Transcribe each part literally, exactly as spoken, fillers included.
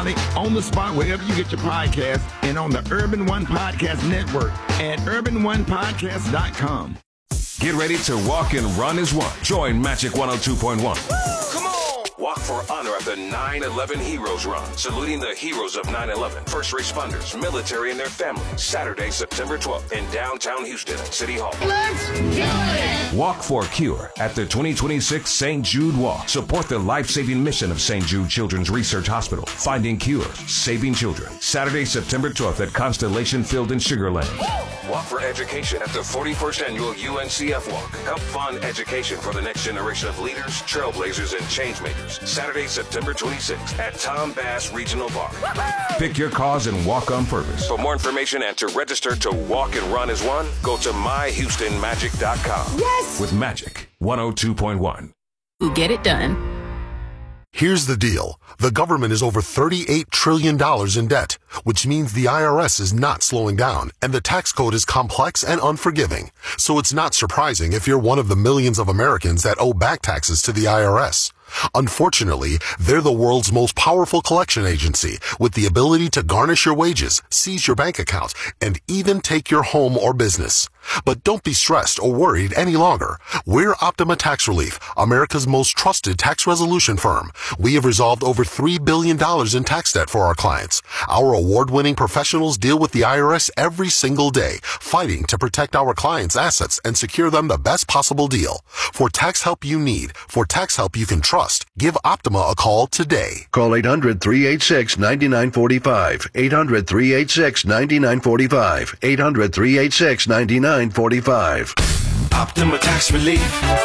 Smiley on the spot wherever you get your podcast and on the Urban One Podcast Network at urban one podcast dot com. Get ready to walk and run as one. Join Magic one oh two point one. Come on! Walk for honor at the nine eleven Heroes Run, saluting the heroes of nine eleven, first responders, military, and their families. Saturday, September twelfth in downtown Houston at City Hall. Let's do it! Walk for Cure at the twenty twenty-six Saint Jude Walk. Support the life-saving mission of Saint Jude Children's Research Hospital. Finding cures, saving children. Saturday, September twelfth at Constellation Field in Sugar Land. Walk for education at the forty-first Annual U N C F Walk. Help fund education for the next generation of leaders, trailblazers, and changemakers. Saturday, September twenty-sixth at Tom Bass Regional Park. Pick your cause and walk on purpose. For more information and to register to walk and run as one, go to my houston magic dot com. Yes! With Magic one oh two point one. Who get it done. Here's the deal. The government is over thirty-eight trillion dollars in debt, which means the I R S is not slowing down, and the tax code is complex and unforgiving. So it's not surprising if you're one of the millions of Americans that owe back taxes to the I R S. Unfortunately, they're the world's most powerful collection agency with the ability to garnish your wages, seize your bank account, and even take your home or business. But don't be stressed or worried any longer. We're Optima Tax Relief, America's most trusted tax resolution firm. We have resolved over three billion dollars in tax debt for our clients. Our award-winning professionals deal with the I R S every single day, fighting to protect our clients' assets and secure them the best possible deal. For tax help you need, for tax help you can trust, give Optima a call today. Call eight hundred, three eight six, nine nine four five. eight hundred, three eight six, nine nine four five. eight hundred, three eight six, nine nine four five. Optima Tax Relief.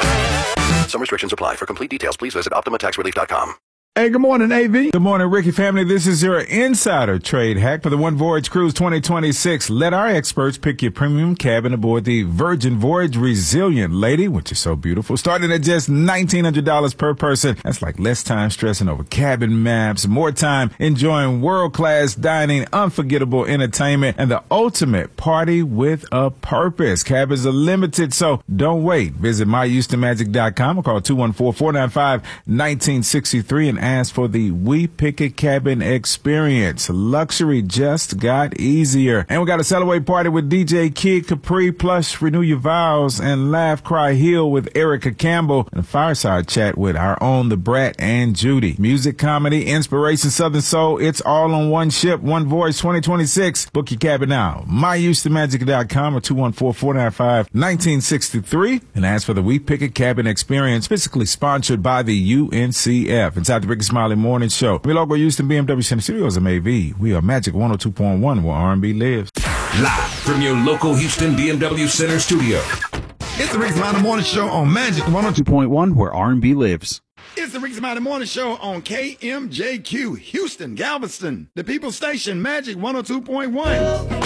Some restrictions apply. For complete details, please visit optima tax relief dot com. Hey, good morning, A V. Good morning, Ricky family. This is your insider trade hack for the One Voyage Cruise twenty twenty-six. Let our experts pick your premium cabin aboard the Virgin Voyage Resilient Lady, which is so beautiful, starting at just nineteen hundred dollars per person. That's like less time stressing over cabin maps, more time enjoying world-class dining, unforgettable entertainment, and the ultimate party with a purpose. Cabins are limited, so don't wait. Visit my houston magic dot com or call two one four, four nine five, one nine six three and ask for the We Pick a Cabin experience. Luxury just got easier. And we got a celebrate party with D J Kid Capri, plus renew your vows and laugh, cry, heal with Erica Campbell, and a fireside chat with our own The Brat and Judy. Music, comedy, inspiration, Southern soul. It's all on one ship. One Voyage twenty twenty-six. Book your cabin now. my houston magic dot com or two one four, four nine five, one nine six three and ask for the We Pick a Cabin experience, physically sponsored by the U N C F. Inside the Ricky Smiley Morning Show. We local Houston B M W Center Studios of A V. We are Magic one oh two point one, where R and B lives. Live from your local Houston B M W Center studio. It's the Ricky Smiley Morning Show on Magic one oh two point one, where R and B lives. It's the Ricky Smiley Morning Show on K M J Q, Houston, Galveston, the People's Station, Magic one oh two point one.